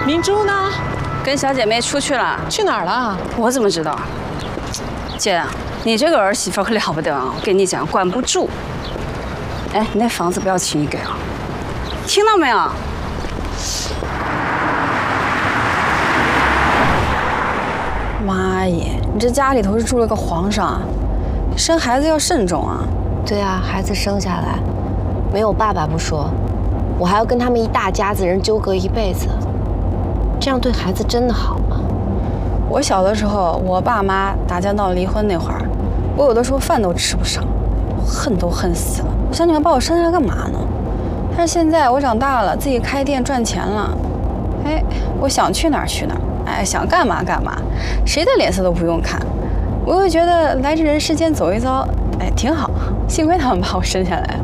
明珠呢？ 跟小姐妹出去了。 去哪儿了？ 我怎么知道？姐，你这个儿媳妇可了不得啊！我跟你讲，管不住。哎，你那房子不要轻易给啊，听到没有？妈耶，你这家里头是住了个皇上，生孩子要慎重啊。 对啊，孩子生下来，没有爸爸不说，我还要跟他们一大家子人纠葛一辈子，这样对孩子真的好吗？ 我小的时候，我爸妈打架闹离婚那会儿，我有的时候饭都吃不上，恨都恨死了。我想你们把我生下来干嘛呢？但是现在我长大了，自己开店赚钱了，哎，我想去哪儿去哪儿，哎，想干嘛干嘛，谁的脸色都不用看。我又觉得来这人世间走一遭，哎，挺好。幸亏他们把我生下来。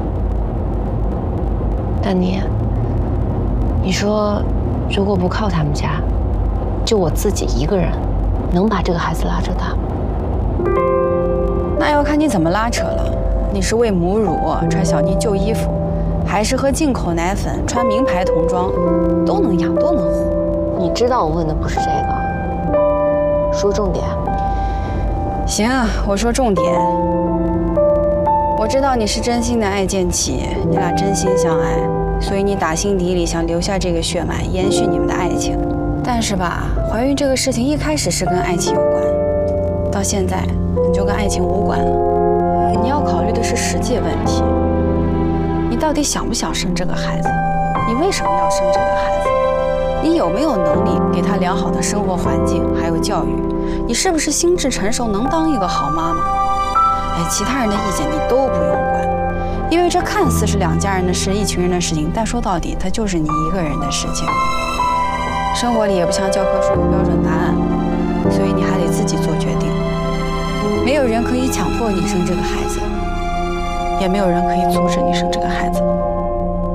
丹妮，你说，如果不靠他们家，就我自己一个人，能把这个孩子拉扯大吗？ 那要看你怎么拉扯了。你是喂母乳、穿小妮旧衣服，还是喝进口奶粉、穿名牌童装，都能养，都能活。 你知道我问的不是这个，说重点。 行，我说重点。我知道你是真心的爱建奇，你俩真心相爱，所以你打心底里想留下这个血脉，延续你们的爱情。但是吧，怀孕这个事情一开始是跟爱情有关，到现在你就跟爱情无关了。你要考虑的是实际问题，你到底想不想生这个孩子？你为什么要生这个孩子？你有没有能力给他良好的生活环境，还有教育？你是不是心智成熟，能当一个好妈妈？哎，其他人的意见你都不用管，因为这看似是两家人的事，一群人的事情，但说到底，它就是你一个人的事情。生活里也不像教科书有标准答案，所以你还得自己做决定。没有人可以强迫你生这个孩子，也没有人可以阻止你生这个孩子。